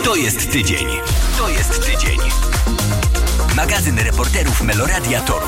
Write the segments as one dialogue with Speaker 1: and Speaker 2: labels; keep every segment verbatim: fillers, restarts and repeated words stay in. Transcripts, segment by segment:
Speaker 1: To jest tydzień. To jest tydzień. Magazyn reporterów Meloradia Toruń.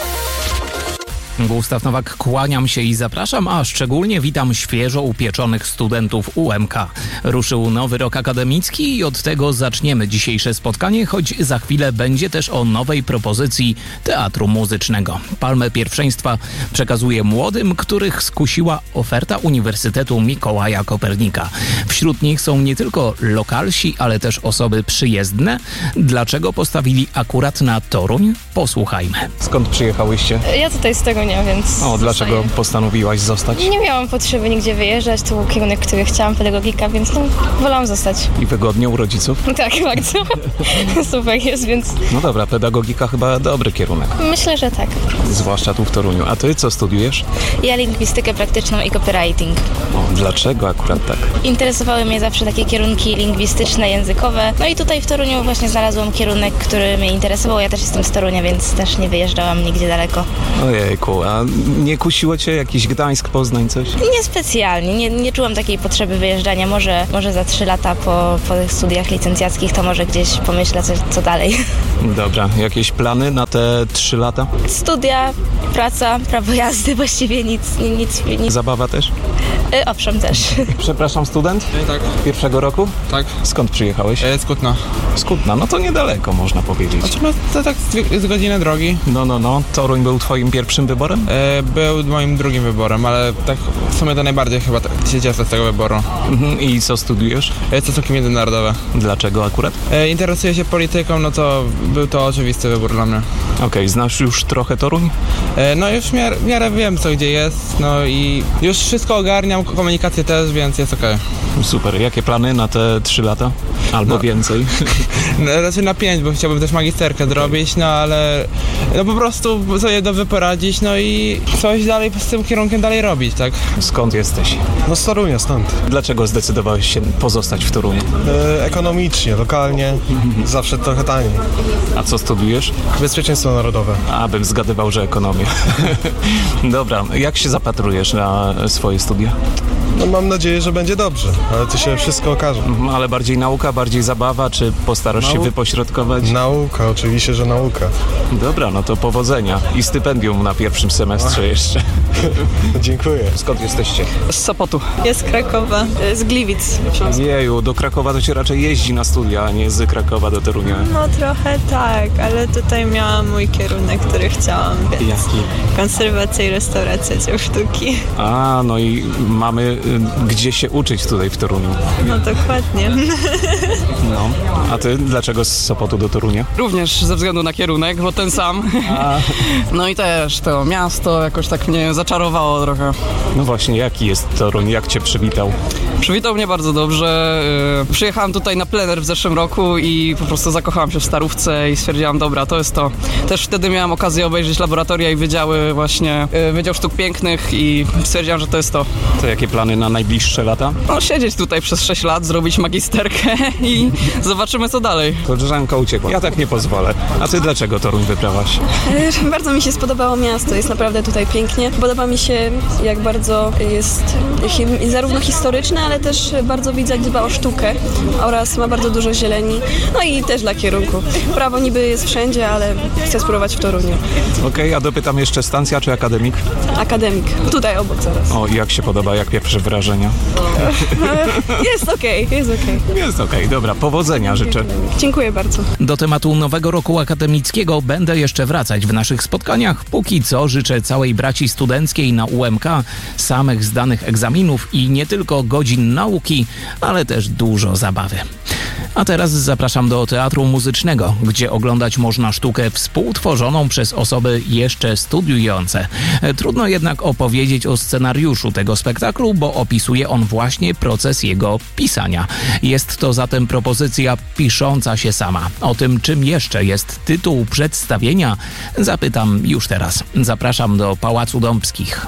Speaker 2: Gustaw Nowak, kłaniam się i zapraszam, a szczególnie witam świeżo upieczonych studentów U M K. Ruszył nowy rok akademicki i od tego zaczniemy dzisiejsze spotkanie, choć za chwilę będzie też o nowej propozycji teatru muzycznego. Palmę pierwszeństwa przekazuje młodym, których skusiła oferta Uniwersytetu Mikołaja Kopernika. Wśród nich są nie tylko lokalsi, ale też osoby przyjezdne. Dlaczego postawili akurat na Toruń? Posłuchajmy. Skąd przyjechałyście?
Speaker 3: Ja tutaj z tego nie, więc...
Speaker 2: O, dlaczego
Speaker 3: zostaję.
Speaker 2: postanowiłaś zostać?
Speaker 3: Nie miałam potrzeby nigdzie wyjeżdżać, to był kierunek, który chciałam, pedagogika, więc no, wolałam zostać.
Speaker 2: I wygodnie u rodziców?
Speaker 3: Tak, bardzo. Super jest, więc...
Speaker 2: No dobra, pedagogika chyba dobry kierunek.
Speaker 3: Myślę, że tak.
Speaker 2: Zwłaszcza tu w Toruniu. A ty co studiujesz?
Speaker 3: Ja lingwistykę praktyczną i copywriting.
Speaker 2: O, dlaczego akurat tak?
Speaker 3: Interesowały mnie zawsze takie kierunki lingwistyczne, językowe. No i tutaj w Toruniu właśnie znalazłam kierunek, który mnie interesował. Ja też jestem z Torunia, więc też nie wyjeżdżałam nigdzie daleko.
Speaker 2: Ojejku, a nie kusiło cię jakiś Gdańsk, Poznań, coś?
Speaker 3: Niespecjalnie, nie, nie czułam takiej potrzeby wyjeżdżania. Może, może za trzy lata po, po tych studiach licencjackich to może gdzieś pomyślę, co, co dalej.
Speaker 2: Dobra, jakieś plany na te trzy lata?
Speaker 3: Studia, praca, prawo jazdy, właściwie nic, nic, nic.
Speaker 2: Zabawa też?
Speaker 3: Y, owszem, też.
Speaker 2: Przepraszam, student?
Speaker 4: Tak.
Speaker 2: Pierwszego roku?
Speaker 4: Tak.
Speaker 2: Skąd przyjechałeś?
Speaker 4: E, z Kutna.
Speaker 2: Z Kutna, no to niedaleko można powiedzieć.
Speaker 4: Znaczy, no, to tak z, z godziny drogi.
Speaker 2: No, no, no. Toruń był twoim pierwszym wyborem?
Speaker 4: E, był moim drugim wyborem, ale tak w sumie to najbardziej chyba tak się cieszę z tego wyboru.
Speaker 2: Mhm. I co studiujesz?
Speaker 4: E, stosunki międzynarodowe.
Speaker 2: Dlaczego akurat?
Speaker 4: E, interesuję się polityką, no to był to oczywisty wybór dla mnie.
Speaker 2: Okej, okay, znasz już trochę Toruń?
Speaker 4: E, no już w miarę, w miarę wiem, co gdzie jest, no i już wszystko ogarniam, komunikację też, więc jest okej.
Speaker 2: Okay. Super. Jakie plany na te trzy lata? Albo
Speaker 4: no.
Speaker 2: więcej?
Speaker 4: No, znaczy na pięć, bo chciałbym też magisterkę zrobić, no ale no po prostu sobie dobrze poradzić, no i coś dalej z tym kierunkiem dalej robić, tak?
Speaker 2: Skąd jesteś?
Speaker 5: No z Torunia, stąd.
Speaker 2: Dlaczego zdecydowałeś się pozostać w Toruniu?
Speaker 5: E, ekonomicznie, lokalnie, zawsze trochę taniej.
Speaker 2: A co studiujesz?
Speaker 5: Bezpieczeństwo narodowe.
Speaker 2: A, bym zgadywał, że ekonomię. Dobra, jak się zapatrujesz na swoje studia?
Speaker 5: No mam nadzieję, że będzie dobrze, ale to się wszystko okaże.
Speaker 2: Ale bardziej nauka, bardziej zabawa, czy postarasz
Speaker 5: Nau-
Speaker 2: się wypośrodkować?
Speaker 5: Nauka, oczywiście, że nauka.
Speaker 2: Dobra, no to powodzenia i stypendium na pierwszym semestrze jeszcze.
Speaker 5: Dziękuję.
Speaker 2: Skąd jesteście?
Speaker 6: Z Sopotu.
Speaker 7: Jest z Krakowa, z Gliwic.
Speaker 2: Jeju, do Krakowa to się raczej jeździ na studia, a nie z Krakowa do Torunia.
Speaker 7: No trochę tak, ale tutaj miałam mój kierunek, który chciałam, więc...
Speaker 2: Jaki?
Speaker 7: Konserwacja i restauracja dzieł sztuki.
Speaker 2: A, no i mamy y, gdzie się uczyć tutaj w Toruniu.
Speaker 7: No dokładnie.
Speaker 2: No. A ty dlaczego z Sopotu do Torunia?
Speaker 6: Również ze względu na kierunek, bo ten sam. A. No i też to miasto jakoś tak mnie zaczarowało trochę.
Speaker 2: No właśnie, jaki jest Toruń? Jak cię przywitał?
Speaker 6: Przywitał mnie bardzo dobrze. Yy, przyjechałem tutaj na plener w zeszłym roku i po prostu zakochałam się w Starówce i stwierdziłam, dobra, to jest to. Też wtedy miałam okazję obejrzeć laboratoria i wydziały właśnie, yy, Wydział Sztuk Pięknych i stwierdziłam, że to jest to.
Speaker 2: To jakie plany na najbliższe lata?
Speaker 6: No siedzieć tutaj przez sześć lat, zrobić magisterkę i zobaczymy co dalej.
Speaker 2: Koleżanka uciekła. Ja tak nie pozwolę. A ty dlaczego Toruń wybrałaś?
Speaker 8: Bardzo mi się spodobało miasto, jest naprawdę tutaj pięknie. Podoba mi się, jak bardzo jest hi- zarówno historyczne, ale też bardzo widać, dba o sztukę oraz ma bardzo dużo zieleni. No i też dla kierunku. Prawo niby jest wszędzie, ale chcę spróbować w Toruniu.
Speaker 2: Okej, okay, a dopytam jeszcze, stacja czy akademik?
Speaker 8: Akademik. Tutaj obok zaraz.
Speaker 2: O, jak się podoba, jak pierwsze wrażenia?
Speaker 8: Jest okej, okay, jest okej. Okay.
Speaker 2: Jest okej, okay, dobra, powodzenia życzę.
Speaker 8: Dziękuję bardzo.
Speaker 2: Do tematu nowego roku akademickiego będę jeszcze wracać w naszych spotkaniach. Póki co życzę całej braci studenckiej na U M K samych zdanych egzaminów i nie tylko godzin nauki, ale też dużo zabawy. A teraz zapraszam do Teatru Muzycznego, gdzie oglądać można sztukę współtworzoną przez osoby jeszcze studiujące. Trudno jednak opowiedzieć o scenariuszu tego spektaklu, bo opisuje on właśnie proces jego pisania. Jest to zatem propozycja pisząca się sama. O tym, czym jeszcze jest tytuł przedstawienia, zapytam już teraz. Zapraszam do Pałacu Dąbskich.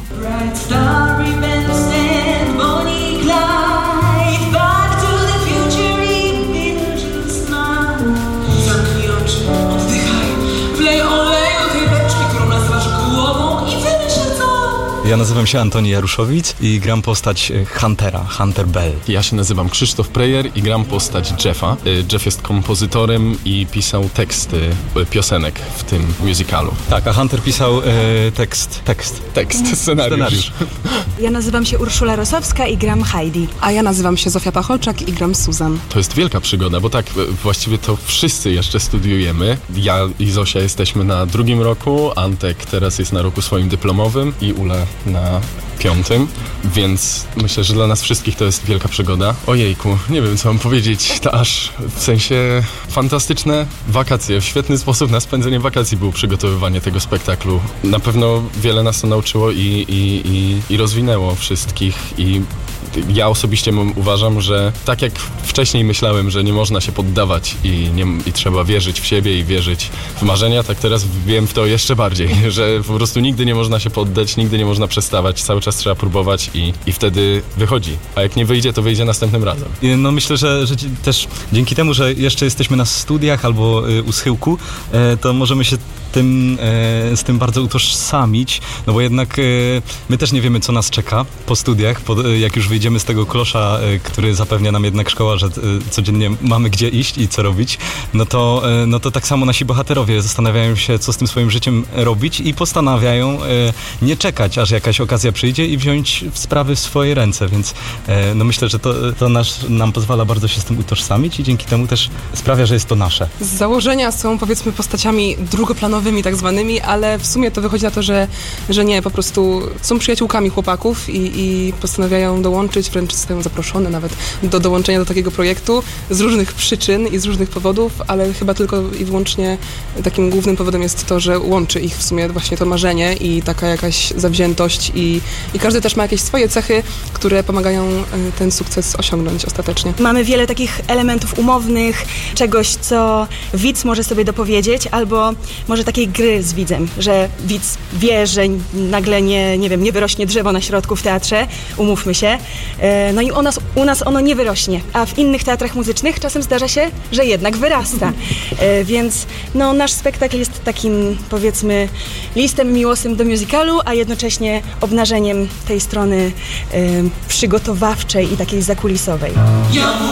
Speaker 9: Ja nazywam się Antoni Jaruszowicz i gram postać Huntera, Hunter Bell.
Speaker 10: Ja się nazywam Krzysztof Preyer i gram postać Jeffa. Jeff jest kompozytorem i pisał teksty piosenek w tym musicalu.
Speaker 9: Tak, a Hunter pisał e, tekst. Tekst.
Speaker 10: Tekst, scenariusz. scenariusz.
Speaker 11: Ja nazywam się Urszula Rosowska i gram Heidi.
Speaker 12: A ja nazywam się Zofia Pacholczak i gram Susan.
Speaker 10: To jest wielka przygoda, bo tak właściwie to wszyscy jeszcze studiujemy. Ja i Zosia jesteśmy na drugim roku, Antek teraz jest na roku swoim dyplomowym i Ula na piątym, więc myślę, że dla nas wszystkich to jest wielka przygoda. Ojejku, nie wiem co mam powiedzieć, to aż w sensie fantastyczne wakacje. Świetny sposób na spędzenie wakacji było przygotowywanie tego spektaklu. Na pewno wiele nas to nauczyło i, i, i, i rozwinęło wszystkich i ja osobiście uważam, że tak jak wcześniej myślałem, że nie można się poddawać i, nie, i trzeba wierzyć w siebie i wierzyć w marzenia, tak teraz wiem w to jeszcze bardziej, że po prostu nigdy nie można się poddać, nigdy nie można przestawać, cały czas trzeba próbować i, i wtedy wychodzi. A jak nie wyjdzie, to wyjdzie następnym razem.
Speaker 9: No myślę, że, że też dzięki temu, że jeszcze jesteśmy na studiach albo u schyłku, to możemy się tym, z tym bardzo utożsamić, no bo jednak my też nie wiemy, co nas czeka po studiach, jak już wyjdziemy z tego klosza, który zapewnia nam jednak szkoła, że codziennie mamy gdzie iść i co robić, no to, no to tak samo nasi bohaterowie zastanawiają się, co z tym swoim życiem robić i postanawiają nie czekać, aż jakaś okazja przyjdzie i wziąć sprawy w swoje ręce, więc no myślę, że to, to nasz, nam pozwala bardzo się z tym utożsamić i dzięki temu też sprawia, że jest to nasze.
Speaker 12: Z założenia są powiedzmy postaciami drugoplanowymi tak zwanymi, ale w sumie to wychodzi na to, że, że nie, po prostu są przyjaciółkami chłopaków i, i postanawiają dołączyć, wręcz zostają zaproszone nawet do dołączenia do takiego projektu z różnych przyczyn i z różnych powodów, ale chyba tylko i wyłącznie takim głównym powodem jest to, że łączy ich w sumie właśnie to marzenie i taka jakaś zawziętość i, i każdy też ma jakieś swoje cechy, które pomagają ten sukces osiągnąć ostatecznie.
Speaker 11: Mamy wiele takich elementów umownych, czegoś, co widz może sobie dopowiedzieć, albo może takiej gry z widzem, że widz wie, że nagle nie, nie wiem, nie wyrośnie drzewo na środku w teatrze, umówmy się, no i u nas, u nas ono nie wyrośnie, a w innych teatrach muzycznych czasem zdarza się, że jednak wyrasta, więc no, nasz spektakl jest takim, powiedzmy, listem miłosnym do musicalu, a jednocześnie obnażeniem tej strony przygotowawczej i takiej zakulisowej.